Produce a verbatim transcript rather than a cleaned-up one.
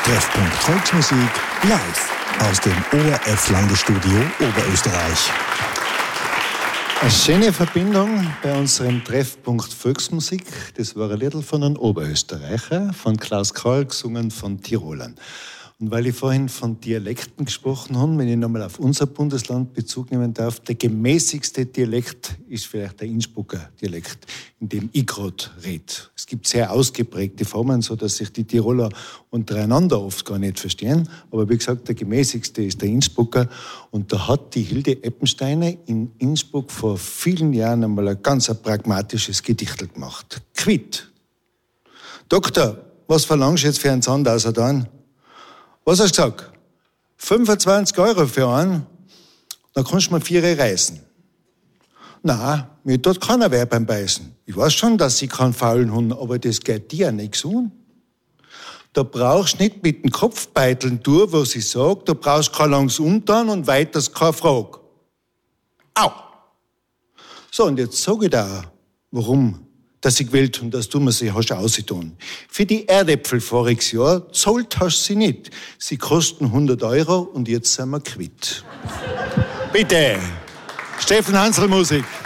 Treffpunkt Volksmusik live aus dem O R F-Landestudio Oberösterreich. Eine schöne Verbindung bei unserem Treffpunkt Volksmusik. Das war ein Lied von einem Oberösterreicher, von Klaus Karl, gesungen von Tirolern. Und weil ich vorhin von Dialekten gesprochen habe, wenn ich nochmal auf unser Bundesland Bezug nehmen darf, der gemäßigste Dialekt ist vielleicht der Innsbrucker Dialekt, in dem ich gerade rede. Es gibt sehr ausgeprägte Formen, so dass sich die Tiroler untereinander oft gar nicht verstehen. Aber wie gesagt, der gemäßigste ist der Innsbrucker. Und da hat die Hilde Eppensteiner in Innsbruck vor vielen Jahren einmal ein ganz ein pragmatisches Gedichtel gemacht. Quitt. Doktor, was verlangst du jetzt für einen Zahndauser dann? Was hast du gesagt? fünfundzwanzig Euro für einen? Dann kannst du mir vier reißen. Nein, mir tut keiner weh beim Beißen. Ich weiß schon, dass ich keinen faulen Hund, aber das geht dir nichts an. Da brauchst du nicht mit dem Kopf beiteln tun, was ich sag. Da brauchst du kein langes Umtan und weiters keine Frage. Au! So, und jetzt sag ich dir auch, warum dass ich gewählt und dass du mir sie hast ausgetan. Für die Erdäpfel voriges Jahr zahlt hast du sie nicht. Sie kosten hundert Euro und jetzt sind wir quitt. Bitte, Steffen Hansel Musik.